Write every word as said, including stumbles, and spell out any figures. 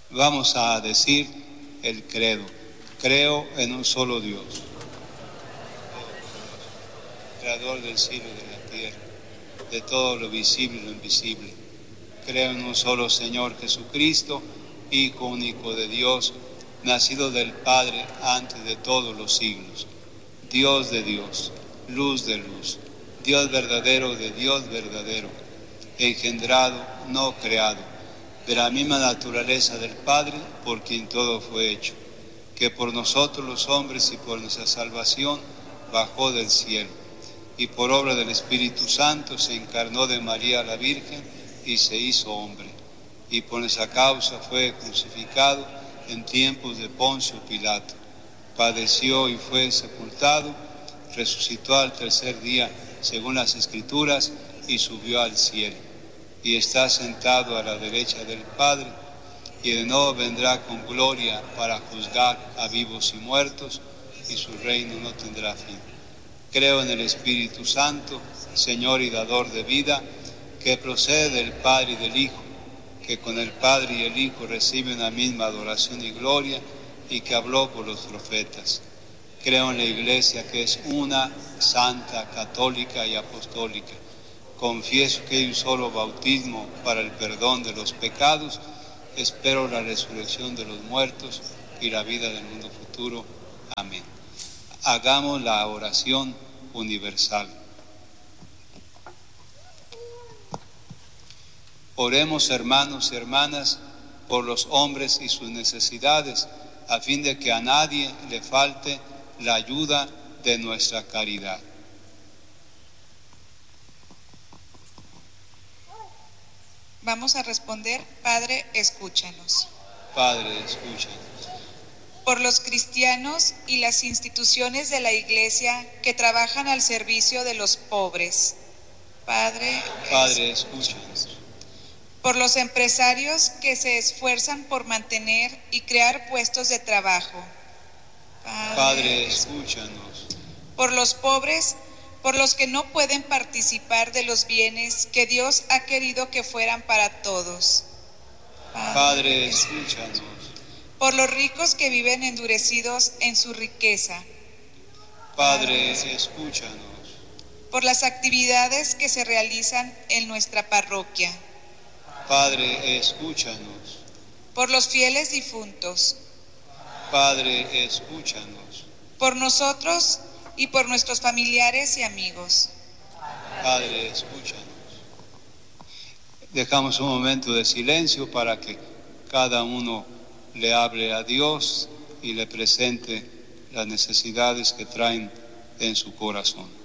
Vamos a decir el credo. Creo en un solo Dios, creador del cielo y de la tierra, de todo lo visible y lo invisible. Creo en un solo Señor Jesucristo, Hijo único de Dios, nacido del Padre antes de todos los siglos, Dios de Dios, luz de luz, Dios verdadero de Dios verdadero, engendrado, no creado, de la misma naturaleza del Padre, por quien todo fue hecho, que por nosotros los hombres y por nuestra salvación bajó del cielo, y por obra del Espíritu Santo se encarnó de María la Virgen y se hizo hombre, y por esa causa fue crucificado en tiempos de Poncio Pilato, padeció y fue sepultado, resucitó al tercer día según las Escrituras y subió al cielo, y está sentado a la derecha del Padre, y de nuevo vendrá con gloria para juzgar a vivos y muertos, y su reino no tendrá fin. Creo en el Espíritu Santo, Señor y dador de vida, que procede del Padre y del Hijo, que con el Padre y el Hijo recibe una misma adoración y gloria, y que habló por los profetas. Creo en la Iglesia, que es una, santa, católica y apostólica. Confieso que hay un solo bautismo para el perdón de los pecados. Espero la resurrección de los muertos y la vida del mundo futuro. Amén. Hagamos la oración universal. Oremos, hermanos y hermanas, por los hombres y sus necesidades, a fin de que a nadie le falte la ayuda de nuestra caridad. Vamos a responder: Padre, escúchanos. Padre, escúchanos. Por los cristianos y las instituciones de la Iglesia que trabajan al servicio de los pobres. Padre, Padre, escúchanos. Por los empresarios que se esfuerzan por mantener y crear puestos de trabajo. Padre, Padre, escúchanos. Por los pobres, por los que no pueden participar de los bienes que Dios ha querido que fueran para todos. Padre, Padre, escúchanos. Por los ricos que viven endurecidos en su riqueza. Padre, escúchanos. Por las actividades que se realizan en nuestra parroquia. Padre, escúchanos. Por los fieles difuntos. Padre, escúchanos. Por nosotros y por nuestros familiares y amigos. Padre, escúchanos. Dejamos un momento de silencio para que cada uno le hable a Dios y le presente las necesidades que traen en su corazón.